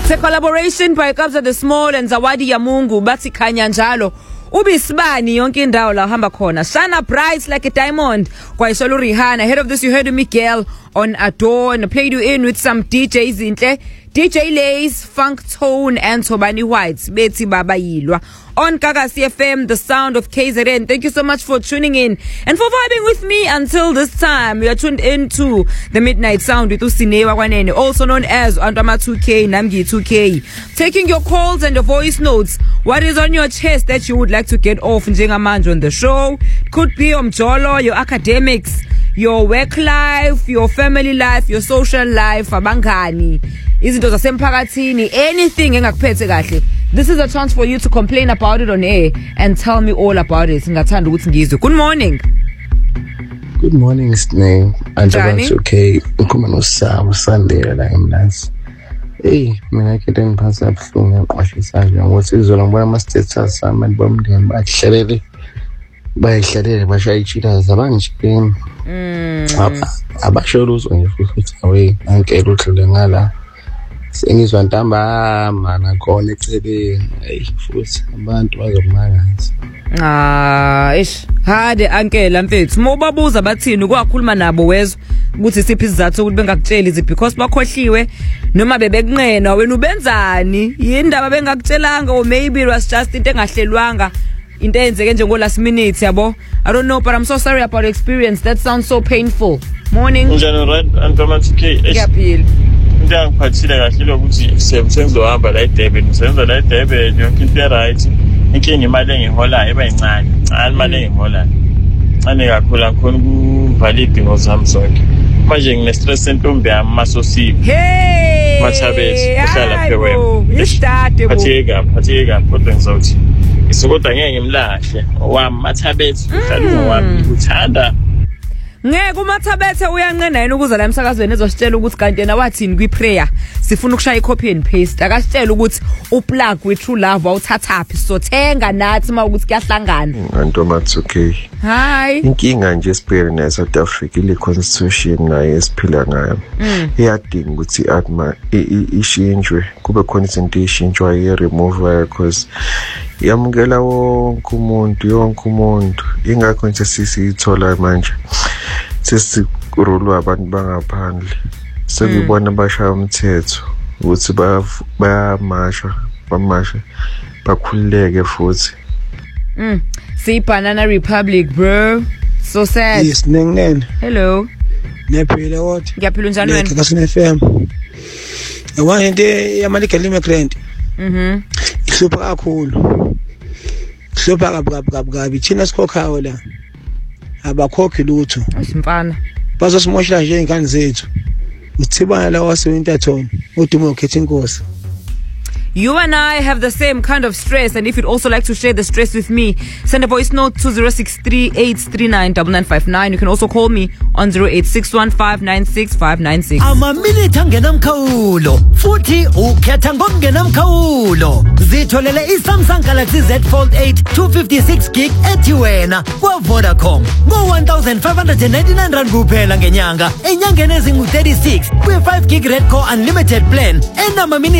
It's a collaboration by Kabza the Small and Zawadi ya Mungu bathi khanya njalo ubisibani yonke indawo la hamba khona shana bright like a diamond kwayisolo Rihanna. Ahead of this you heard Miguel on Adore and I played you in with some DJs inhle DJ Lays, Funk Tone and Tobani White bethi baba yilwa on Kakasi FM, the sound of KZN. Thank you so much for tuning in and for vibing with me until this time. You are tuned into the Midnight Sound with Usinewa Wanene, also known as Antama 2K, Namgi 2K. Taking your calls and your voice notes. What is on your chest that you would like to get off njengamanje on the show? Could be umjolo, your academics, your work life, your family life, your social life, abangani, izinto zasemphakathini, anything engakuphethe kahle. This is a chance for you to complain about it on air and tell me all about it. Ngingathanda ukuthi ngizwe. Good morning. Good morning, Snake. Anjani? Okay. Ngikhuluma noSam Sunday la eMlazi. Mina ke ngiphatha kabuhlungu ngiqwashisa ngokuthi izola ngibona ama status ami bomndeni bayihlalele bashaya ichita zabangijikeni. Abasholo uzonje futhi away ankele udlule ngala. Sengizwa ntambama nakhona eceleni futhi abantu bazokumangaza. Hade ankela mfethu mobabuza bathini kwakhuluma nabo wezwe ukuthi siphi isizathu ukuthi bengakutsheli izi because bakhohliwe noma bebekunqena wena ubenzani yindaba bengakutshelanga or maybe it was just into engahlelwanga into eyenzeke njengo last minute yabo. I don't know but I'm so sorry about the experience. That sounds so painful. Morning. Njani right Antama 2K. Ngiyaphila. Ngiyangiphathile kahle lokuthi sengizohamba la eDurban senza la eDurban yonke into right inkinga imali engiholayo eba incane imali engiholayo ane kakhulu akhona kuvalid ngozami zonke manje ngine stress entombi yami masosiwe Mathabethe uhlala phewema istate bo phatheka kodwa ngizawuthi isokudwa ngeke ngimlahle owami Mathabethe uhlala ngowami uthanda ngeke uMathabethe uyanqena yena ukuza la emsakazweni ezositshela ukuthi kanti yena wathini kwiprayer sifuna ukushaya icopy and paste akasitshela ukuthi uplug with true love awuthathaphi sothenga nathi mawukuthi kuyahlangana. Antoma 2K. Hi. Inkinga nje esiphila nayo South Africa ile constitution nayo esiphila ngayo. Iyadinga ukuthi atma ishintshwe kube khona izinto ishintshwa remove because yamukela wonke umuntu ingakho nje sisithola manje sesikurulwa abantu bangaphandle sekubona bashaya umthetho ukuthi bayamasha bakhululeke futhi. See Banana Republic bro, so sad. Yes nene. Hello. Nephila what? Ngiyaphila njani wena? Kakasini FM. Yawona into yamalika immigrant. Ihlupha kakhulu. Ihlupha kabi thina sikhokhayo la. Abakhokhi lutho. Asimfana. Bazosimoshela nje ingane zethu. Uthibana la wasewintathona udumo ukhetha inkosi. You and I have the same kind of stress, and if you'd also like to share the stress with me, send a voice note to 0638399959. You can also call me on 0861596596. Ama-minute angenamkhawulo futhi ukhetha ngokungenamkhawulo. Zitholele iSamsung Galaxy Z Fold 8 256 gig ethi wena kwa-Vodacom ngo-1,599 rand kuphela ngenyanga enyangeni ezingu-36 kwi-5 gig Red Core Unlimited plan enama-minute